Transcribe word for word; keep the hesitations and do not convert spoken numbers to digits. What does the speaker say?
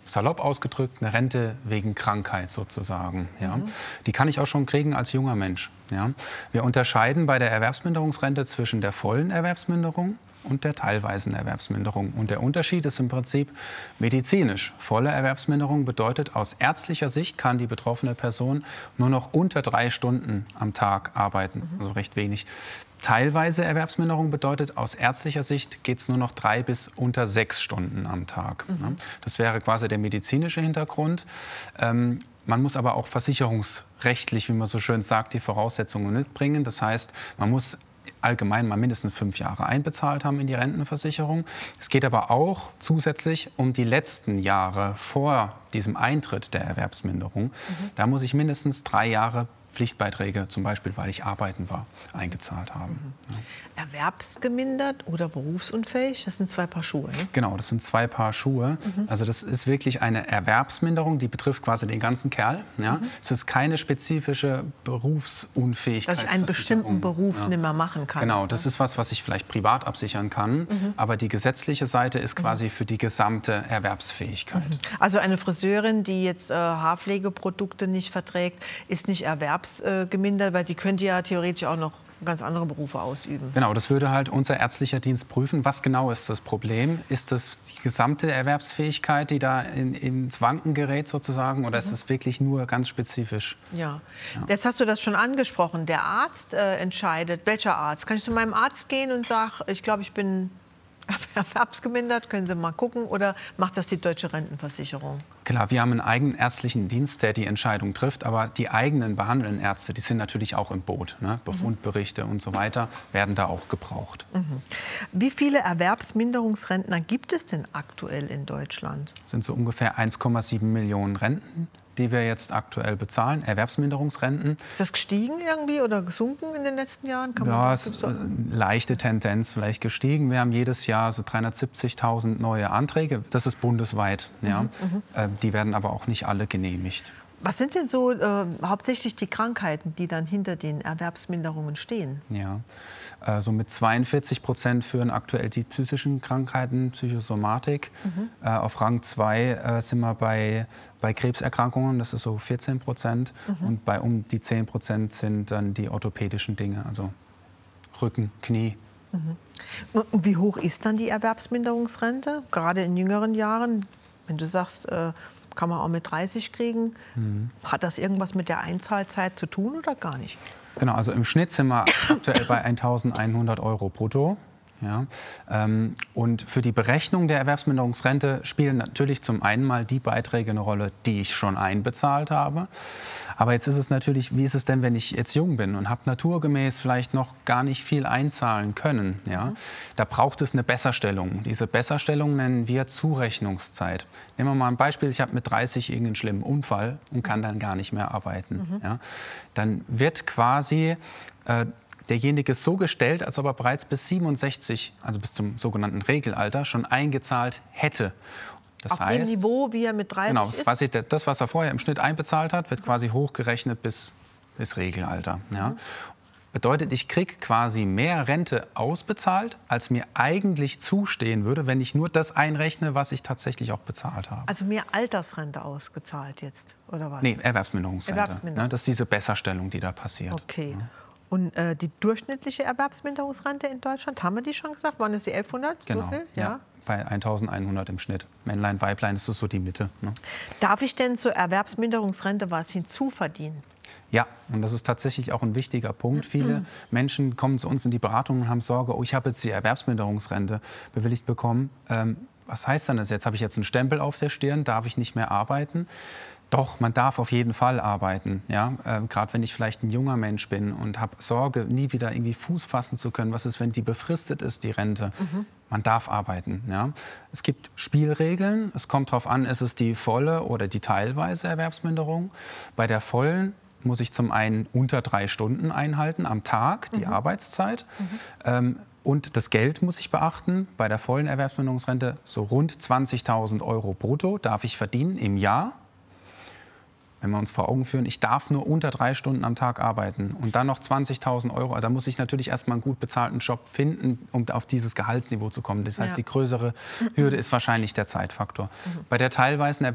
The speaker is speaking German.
salopp ausgedrückt, eine Rente wegen Krankheit sozusagen. Ja? Mhm. Die kann ich auch schon kriegen als junger Mensch. Ja? Wir unterscheiden bei der Erwerbsminderungsrente zwischen der vollen Erwerbsminderung und der teilweisen Erwerbsminderung. Und der Unterschied ist im Prinzip medizinisch. Volle Erwerbsminderung bedeutet, aus ärztlicher Sicht kann die betroffene Person nur noch unter drei Stunden am Tag arbeiten, mhm. also recht wenig. Teilweise Erwerbsminderung bedeutet, aus ärztlicher Sicht geht es nur noch drei bis unter sechs Stunden am Tag. Mhm. Das wäre quasi der medizinische Hintergrund. Ähm, man muss aber auch versicherungsrechtlich, wie man so schön sagt, die Voraussetzungen mitbringen. Das heißt, man muss allgemein mal mindestens fünf Jahre einbezahlt haben in die Rentenversicherung. Es geht aber auch zusätzlich um die letzten Jahre vor diesem Eintritt der Erwerbsminderung. Mhm. Da muss ich mindestens drei Jahre Pflichtbeiträge, zum Beispiel, weil ich arbeiten war, eingezahlt haben. Mhm. Ja. Erwerbsgemindert oder berufsunfähig, das sind zwei Paar Schuhe, ne? Genau, das sind zwei Paar Schuhe. Mhm. Also das ist wirklich eine Erwerbsminderung, die betrifft quasi den ganzen Kerl. Ja? Mhm. Es ist keine spezifische Berufsunfähigkeit. Dass ich einen bestimmten Beruf ja. nicht mehr machen kann. Genau, das ist was, was ich vielleicht privat absichern kann. Mhm. Aber die gesetzliche Seite ist quasi mhm. für die gesamte Erwerbsfähigkeit. Mhm. Also eine Friseurin, die jetzt äh, Haarpflegeprodukte nicht verträgt, ist nicht erwerbsgemindert, weil die könnte ja theoretisch auch noch ganz andere Berufe ausüben. Genau, das würde halt unser ärztlicher Dienst prüfen. Was genau ist das Problem? Ist das die gesamte Erwerbsfähigkeit, die da in, ins Wanken gerät sozusagen, oder mhm. ist es wirklich nur ganz spezifisch? Ja. ja, jetzt hast du das schon angesprochen. Der Arzt äh, entscheidet, welcher Arzt? Kann ich zu meinem Arzt gehen und sagen, ich glaube, ich bin erwerbsgemindert, können Sie mal gucken, oder macht das die Deutsche Rentenversicherung? Klar, wir haben einen eigenen ärztlichen Dienst, der die Entscheidung trifft, aber die eigenen behandelnden Ärzte, die sind natürlich auch im Boot. Ne? Befundberichte mhm. und so weiter werden da auch gebraucht. Mhm. Wie viele Erwerbsminderungsrentner gibt es denn aktuell in Deutschland? Das sind so ungefähr eins Komma sieben Millionen Renten, die wir jetzt aktuell bezahlen, Erwerbsminderungsrenten. Ist das gestiegen irgendwie oder gesunken in den letzten Jahren? Kann ja, man, es ist eine leichte Tendenz, vielleicht gestiegen. Wir haben jedes Jahr so dreihundertsiebzigtausend neue Anträge. Das ist bundesweit. Ja. Mhm. Äh, die werden aber auch nicht alle genehmigt. Was sind denn so äh, hauptsächlich die Krankheiten, die dann hinter den Erwerbsminderungen stehen? Ja, äh, so mit zweiundvierzig Prozent führen aktuell die psychischen Krankheiten, Psychosomatik. Mhm. Äh, auf Rang zwei äh, sind wir bei, bei Krebserkrankungen, das ist so vierzehn Prozent. Mhm. Und bei um die zehn Prozent sind dann die orthopädischen Dinge, also Rücken, Knie. Mhm. Und wie hoch ist dann die Erwerbsminderungsrente, gerade in jüngeren Jahren? Wenn du sagst, äh, kann man auch mit dreißig kriegen. Mhm. Hat das irgendwas mit der Einzahlzeit zu tun oder gar nicht? Genau, also im Schnitt sind wir aktuell bei eintausendeinhundert Euro brutto. Ja, ähm, und für die Berechnung der Erwerbsminderungsrente spielen natürlich zum einen mal die Beiträge eine Rolle, die ich schon einbezahlt habe. Aber jetzt ist es natürlich, wie ist es denn, wenn ich jetzt jung bin und habe naturgemäß vielleicht noch gar nicht viel einzahlen können? Ja? Mhm. Da braucht es eine Besserstellung. Diese Besserstellung nennen wir Zurechnungszeit. Nehmen wir mal ein Beispiel, ich habe mit dreißig irgendeinen schlimmen Unfall und kann dann gar nicht mehr arbeiten. Mhm. Ja? Dann wird quasi äh, derjenige ist so gestellt, als ob er bereits bis siebenundsechzig, also bis zum sogenannten Regelalter, schon eingezahlt hätte. Das Auf heißt, dem Niveau, wie er mit dreißig genau, ist? Quasi das, was er vorher im Schnitt einbezahlt hat, wird quasi hochgerechnet bis, bis Regelalter. Ja. Mhm. Bedeutet, ich kriege quasi mehr Rente ausbezahlt, als mir eigentlich zustehen würde, wenn ich nur das einrechne, was ich tatsächlich auch bezahlt habe. Also mehr Altersrente ausgezahlt jetzt, oder was? Nee, Erwerbsminderungsrente. Erwerbsminderung. Ne, das ist diese Besserstellung, die da passiert. Okay. Ja. Und äh, die durchschnittliche Erwerbsminderungsrente in Deutschland, haben wir die schon gesagt? Waren es die elfhundert? Genau, so viel? Ja. ja. Bei eintausendeinhundert im Schnitt. Männlein, Weiblein, ist das so die Mitte. Ne? Darf ich denn zur Erwerbsminderungsrente was hinzuverdienen? Ja, und das ist tatsächlich auch ein wichtiger Punkt. Viele Menschen kommen zu uns in die Beratung und haben Sorge, oh, ich habe jetzt die Erwerbsminderungsrente bewilligt bekommen. Ähm, was heißt dann das jetzt? Habe ich jetzt einen Stempel auf der Stirn? Darf ich nicht mehr arbeiten? Doch, man darf auf jeden Fall arbeiten. Ja? Äh, Gerade wenn ich vielleicht ein junger Mensch bin und habe Sorge, nie wieder irgendwie Fuß fassen zu können. Was ist, wenn die befristet ist, die Rente? Mhm. Man darf arbeiten. Ja? Es gibt Spielregeln. Es kommt darauf an, ist es die volle oder die teilweise Erwerbsminderung. Bei der vollen muss ich zum einen unter drei Stunden einhalten am Tag, die mhm. Arbeitszeit. Mhm. Ähm, und das Geld muss ich beachten. Bei der vollen Erwerbsminderungsrente so rund zwanzigtausend Euro brutto darf ich verdienen im Jahr. Wenn wir uns vor Augen führen, ich darf nur unter drei Stunden am Tag arbeiten und dann noch zwanzigtausend Euro, da muss ich natürlich erst mal einen gut bezahlten Job finden, um auf dieses Gehaltsniveau zu kommen. Das heißt, ja. die größere Hürde ist wahrscheinlich der Zeitfaktor. Mhm. Bei der teilweisen